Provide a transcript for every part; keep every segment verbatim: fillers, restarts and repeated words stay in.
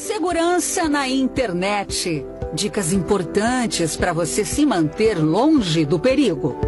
Segurança na internet. Dicas importantes para você se manter longe do perigo.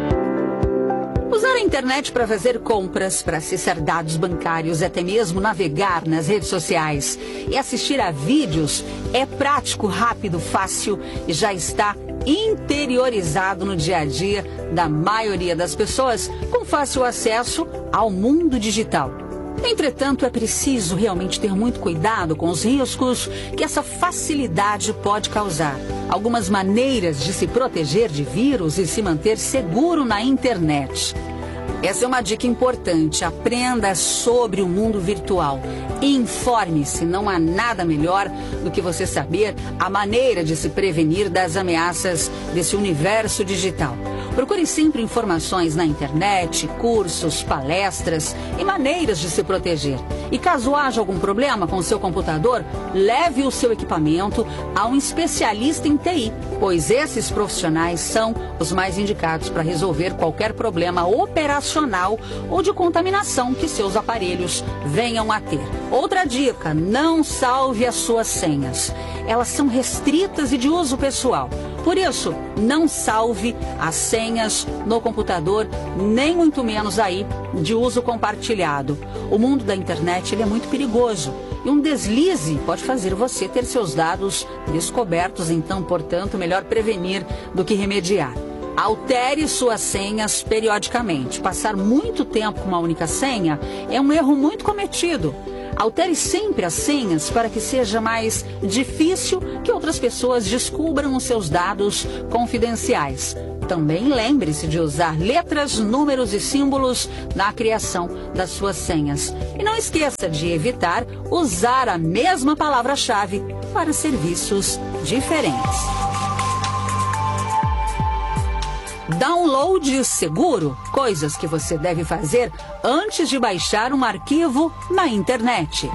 Usar a internet para fazer compras, para acessar dados bancários, até mesmo navegar nas redes sociais e assistir a vídeos é prático, rápido, fácil e já está interiorizado no dia a dia da maioria das pessoas com fácil acesso ao mundo digital. Entretanto, é preciso realmente ter muito cuidado com os riscos que essa facilidade pode causar. Algumas maneiras de se proteger de vírus e se manter seguro na internet. Essa é uma dica importante. Aprenda sobre o mundo virtual. Informe-se, não há nada melhor do que você saber a maneira de se prevenir das ameaças desse universo digital. Procure sempre informações na internet, cursos, palestras e maneiras de se proteger. E caso haja algum problema com o seu computador, leve o seu equipamento a um especialista em T I, pois esses profissionais são os mais indicados para resolver qualquer problema operacional ou de contaminação que seus aparelhos venham a ter. Outra dica, não salve as suas senhas. Elas são restritas e de uso pessoal. Por isso, não salve as senhas no computador, nem muito menos aí de uso compartilhado. O mundo da internet ele é muito perigoso e um deslize pode fazer você ter seus dados descobertos. Então, portanto, melhor prevenir do que remediar. Altere suas senhas periodicamente. Passar muito tempo com uma única senha é um erro muito cometido. Altere sempre as senhas para que seja mais difícil que outras pessoas descubram os seus dados confidenciais. Também lembre-se de usar letras, números e símbolos na criação das suas senhas. E não esqueça de evitar usar a mesma palavra-chave para serviços diferentes. Download seguro, coisas que você deve fazer antes de baixar um arquivo na internet.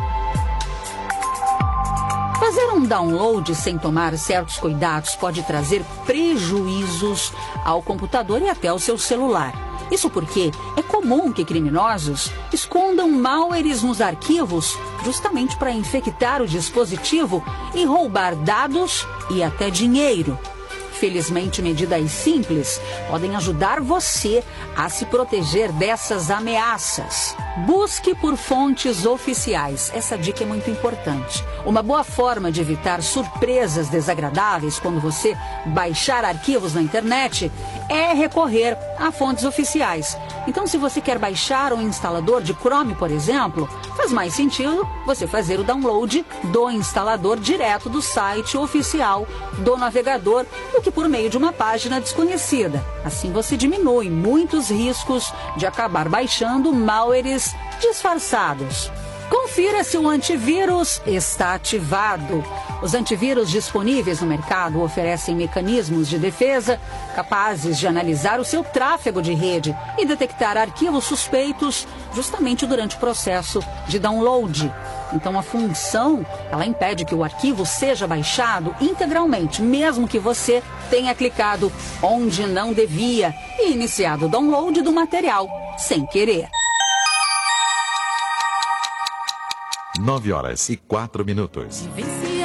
Fazer um download sem tomar certos cuidados pode trazer prejuízos ao computador e até ao seu celular. Isso porque é comum que criminosos escondam malwares nos arquivos justamente para infectar o dispositivo e roubar dados e até dinheiro. Felizmente, medidas simples podem ajudar você a se proteger dessas ameaças. Busque por fontes oficiais. Essa dica é muito importante. Uma boa forma de evitar surpresas desagradáveis quando você baixar arquivos na internet é recorrer a fontes oficiais. Então, se você quer baixar um instalador de Chrome, por exemplo, faz mais sentido você fazer o download do instalador direto do site oficial do navegador do que por meio de uma página desconhecida. Assim você diminui muitos riscos de acabar baixando malwares disfarçados. Confira se o antivírus está ativado. Os antivírus disponíveis no mercado oferecem mecanismos de defesa capazes de analisar o seu tráfego de rede e detectar arquivos suspeitos justamente durante o processo de download. Então a função, ela impede que o arquivo seja baixado integralmente, mesmo que você tenha clicado onde não devia e iniciado o download do material sem querer. Nove horas e quatro minutos.